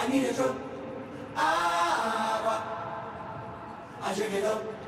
I need a drop. Agua. I drink it up.